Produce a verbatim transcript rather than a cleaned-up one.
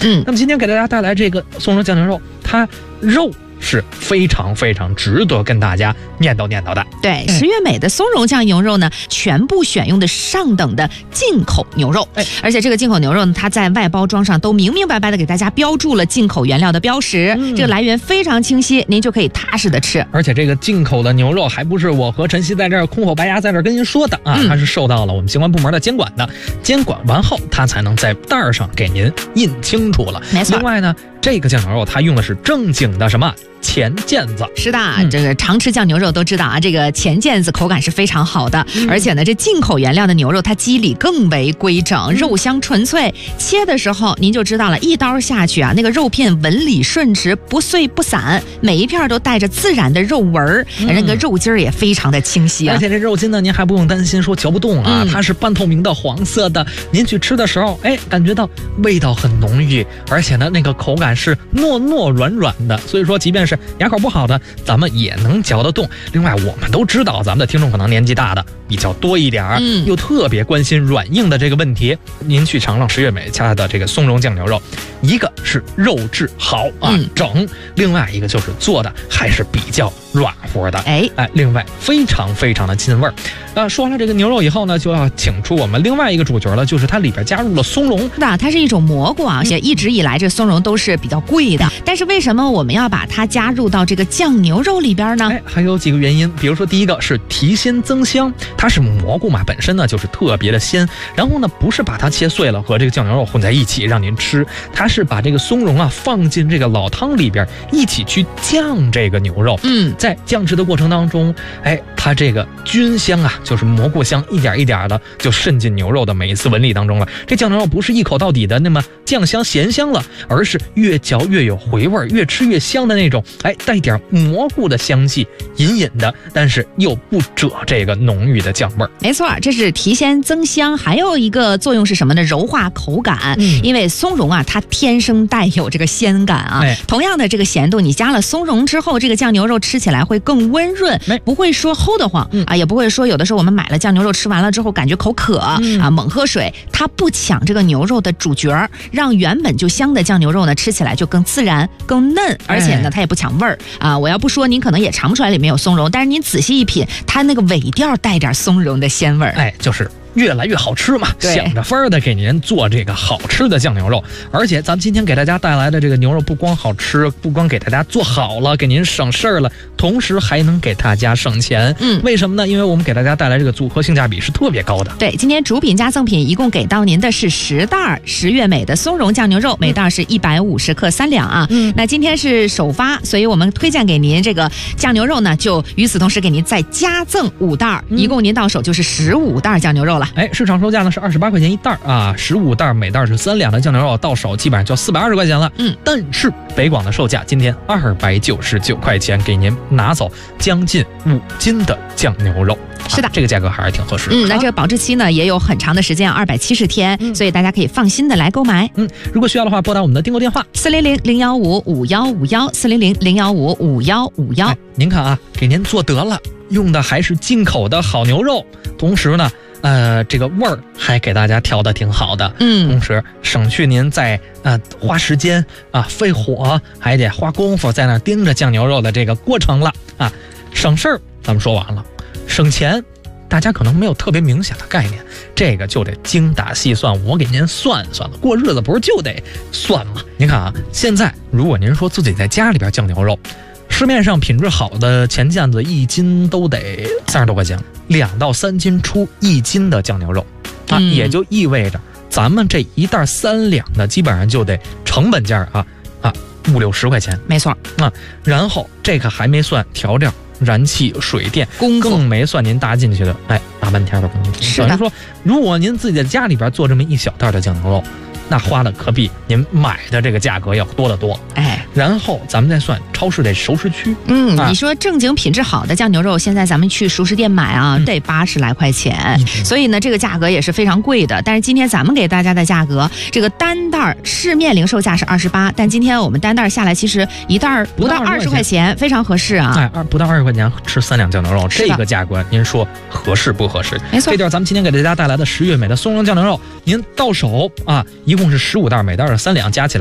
嗯， 那么今天给大家带来这个松茸酱牛肉，它肉是非常非常值得跟大家念叨念叨的。 对，十月美的松茸酱牛肉呢，全部选用的上等的进口牛肉， 哎， 而且这个进口牛肉呢，它在外包装上都明明白白的给大家标注了进口原料的标识，嗯、这个来源非常清晰，您就可以踏实的吃。 而且这个进口的牛肉还不是我和晨曦在这儿空口白牙在这儿跟您说的啊，嗯、它是受到了我们相关部门的监管的，监管完后它才能在袋儿上给您印清楚了。 没错。 另外呢，这个酱牛肉它用的是正经的什么前腱子。 是的，嗯、这个常吃酱牛肉都知道啊，这个前腱子口感是非常好的，嗯、而且呢，这进口原料的牛肉它肌理更为规整，嗯、肉香纯粹。切的时候您就知道了，一刀下去啊，那个肉片纹理顺直，不碎不散，每一片都带着自然的肉纹儿，嗯、那个肉筋儿也非常的清晰啊。 而且这肉筋呢，您还不用担心说嚼不动啊，嗯、它是半透明的黄色的，您去吃的时候，哎，感觉到味道很浓郁，而且呢，那个口感是糯糯软软的，所以说即便是牙口不好的，咱们也能嚼得动。另外，我们都知道，咱们的听众可能年纪大的比较多一点，嗯、又特别关心软硬的这个问题。您去尝尝十月美家的这个松茸酱牛肉，一个是肉质好啊、嗯、整，另外一个就是做的还是比较软和的，哎哎，另外非常非常的进味儿。呃，说完了这个牛肉以后呢，就要请出我们另外一个主角了，就是它里边加入了松茸。 是的，它是一种蘑菇啊，而且一直以来这松茸都是比较贵的，但是为什么我们要把它加入到这个酱牛肉里边呢？ 哎，还有几个原因，比如说第一个是提鲜增香，它是蘑菇嘛，本身呢就是特别的鲜，然后呢不是把它切碎了和这个酱牛肉混在一起让您吃，它是把这个松茸啊放进这个老汤里边一起去酱这个牛肉。嗯，在酱制的过程当中，哎，它这个菌香啊，就是蘑菇香，一点一点的就渗进牛肉的每一次纹理当中了。这酱牛肉不是一口到底的那么酱香咸香了，而是越嚼越有回味，越吃越香的那种，哎，带点蘑菇的香气，隐隐的，但是又不遮这个浓郁的酱味儿。 没错，这是提鲜增香，还有一个作用是什么呢？柔化口感。嗯、因为松茸啊，它天生带有这个鲜感啊。哎、同样的这个咸度，你加了松茸之后，这个酱牛肉吃起来会更温润，哎、不会说齁得慌、嗯、啊，也不会说有的时候我们买了酱牛肉吃完了之后感觉口渴、嗯、啊，猛喝水。它不抢这个牛肉的主角，让原本就香的酱牛肉呢吃起来就更自然、更嫩，而且呢它也不抢味儿啊。我要不说您可能也尝不出来里面有松茸，但是您仔细一品，它那个尾调带点松茸的鲜味儿， 哎，就是越来越好吃嘛，想着法儿的给您做这个好吃的酱牛肉。而且咱们今天给大家带来的这个牛肉不光好吃，不光给大家做好了，给您省事儿了，同时还能给大家省钱。嗯，为什么呢？因为我们给大家带来这个组合性价比是特别高的。 对，今天主品加赠品一共给到您的是十袋十月美的松茸酱牛肉，每袋是一百五十克三两啊。嗯，那今天是首发，所以我们推荐给您这个酱牛肉呢，就与此同时给您再加赠五袋，嗯、一共您到手就是十五袋酱牛肉了。 哎，市场售价呢是二十八块钱一袋啊，十五袋每袋是三两的酱牛肉，到手基本上就四百二十块钱了。嗯，但是北广的售价今天二百九十九块钱，给您拿走将近五斤的酱牛肉。 是的、啊， 这个价格还是挺合适的。 嗯，那这个保质期呢也有很长的时间，二百七十天、嗯，所以大家可以放心的来购买。 嗯，如果需要的话，拨打我们的订购电话四零零零幺五五幺五幺四零零零幺五五幺五幺。 您看啊，给您做得了，用的还是进口的好牛肉，同时呢。呃，这个味儿还给大家调的挺好的，嗯，同时省去您在呃花时间啊、费火，还得花功夫在那盯着酱牛肉的这个过程了啊，省事儿咱们说完了，省钱大家可能没有特别明显的概念，这个就得精打细算，我给您算算了，过日子不是就得算吗？您看啊，现在如果您说自己在家里边酱牛肉，市面上品质好的前腱子一斤都得三十多块钱，两到三斤出一斤的酱牛肉啊、嗯，也就意味着咱们这一袋三两的基本上就得成本价啊啊五六十块钱， 没错啊。然后这个还没算调料、燃气、水电， 功夫更没算您搭进去的哎大半天的功夫。 是的， 等于说，如果您自己在家里边做这么一小袋的酱牛肉，那花的可比您买的这个价格要多得多。哎，然后咱们再算超市的熟食区， 嗯、啊，你说正经品质好的酱牛肉，现在咱们去熟食店买啊，嗯、得八十来块钱、嗯，所以呢，这个价格也是非常贵的。但是今天咱们给大家的价格，这个单袋市面零售价是二十八，但今天我们单袋下来，其实一袋不到二十块钱，非常合适啊。 哎，二不到二十块钱吃三两酱牛肉，这个价格您说合适不合适？ 没错， 这就是咱们今天给大家带来的十月美的松茸酱牛肉，您到手啊，一共是十五袋，每袋是三两，加起来。